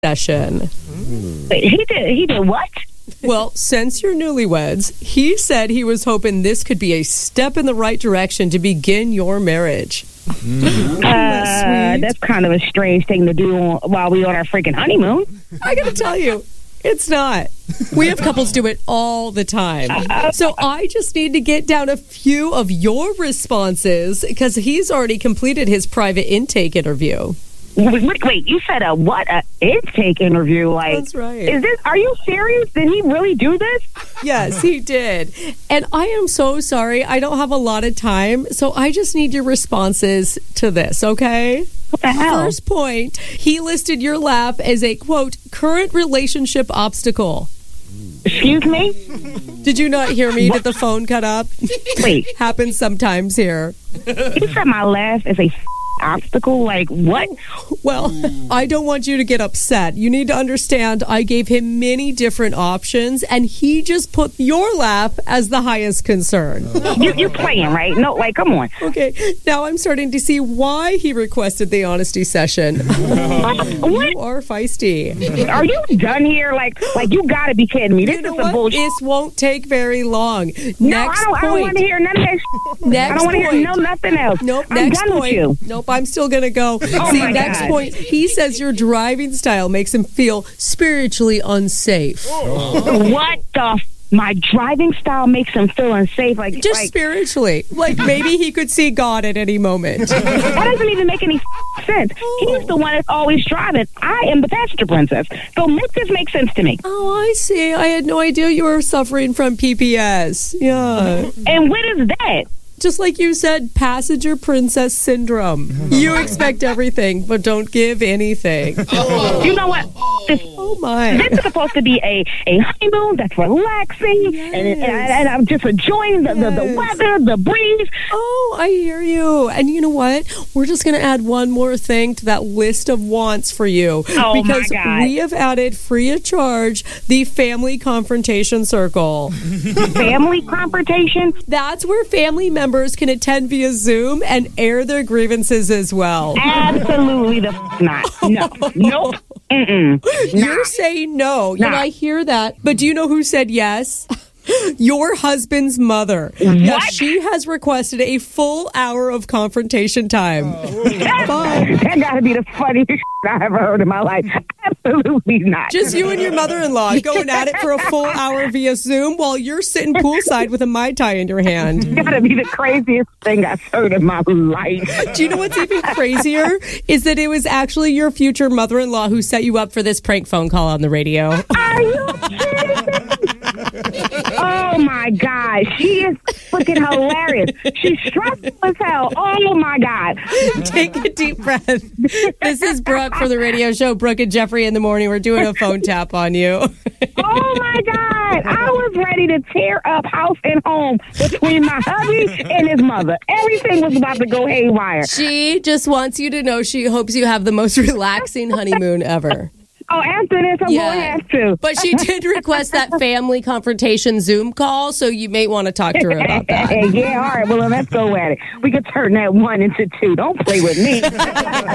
session. Wait, he did what? Well, since you're newlyweds, he said he was hoping this could be a step in the right direction to begin your marriage. That's kind of a strange thing to do while we on our freaking honeymoon. I gotta tell you, it's not. We have couples do it all the time. So I just need to get down a few of your responses because he's already completed his private intake interview. Wait, you said a what? A intake interview? Like, that's right. Are you serious? Did he really do this? Yes, he did. And I am so sorry. I don't have a lot of time, so I just need your responses to this, okay? What the hell? First point, he listed your laugh as a, quote, current relationship obstacle. Excuse me? Did you not hear me? Did the phone cut up? Wait. Happens sometimes here. You said my laugh is a obstacle? Like, what? Well, I don't want you to get upset. You need to understand I gave him many different options, and he just put your laugh as the highest concern. You're playing, right? No, like, come on. Okay, now I'm starting to see why he requested the honesty session. What? You are feisty. Are you done here? Like you gotta be kidding me. This You know is some what? bullshit. This won't take very long. No, Next I don't point. want to hear none of that Next I don't want to hear point. nothing else. Nope, I'm next done point. with you. Nope, I'm still going to go. Oh See, my next God. point, he says your driving style makes him feel spiritually unsafe. What the my driving style makes him feel unsafe. Just spiritually. Like maybe he could see God at any moment. That doesn't even make any sense. He's the one that's always driving. I am the passenger princess. So make this make sense to me. Oh, I see. I had no idea you were suffering from PPS. Yeah. And what is that? Just like you said, passenger princess syndrome. You expect everything, but don't give anything. You know what? Oh, my. This is supposed to be a honeymoon that's relaxing, and I'm just enjoying the weather, the breeze. Oh, I hear you. And you know what? We're just going to add one more thing to that list of wants for you. Oh, because my God. we have added free of charge the family confrontation circle. Family confrontation? That's where family members can attend via Zoom and air their grievances as well. Absolutely not. No. Nope. Mm-mm. You're saying no. Nah. And I hear that. But do you know who said yes? Your husband's mother. What? Now, she has requested a full hour of confrontation time. That gotta be the funniest I ever heard in my life. Absolutely not. Just you and your mother-in-law going at it for a full hour via Zoom while you're sitting poolside with a Mai Tai in your hand. Gotta be the craziest thing I've heard in my life. Do you know what's even crazier? Is that it was actually your future mother-in-law who set you up for this prank phone call on the radio. Are you kidding me? Oh my God. She is freaking hilarious. She's stressful as hell. Oh my God. Take a deep breath. This is Brooke for the radio show Brooke and Jeffrey in the Morning. We're doing a phone tap on you. Oh my God. I was ready to tear up house and home between my hubby and his mother. Everything was about to go haywire. She just wants you to know she hopes you have the most relaxing honeymoon ever. Oh, after this, I'm going to have to. But she did request that family confrontation Zoom call, so you may want to talk to her about that. Yeah, all right. Well, let's go at it. We could turn that 1 into 2. Don't play with me.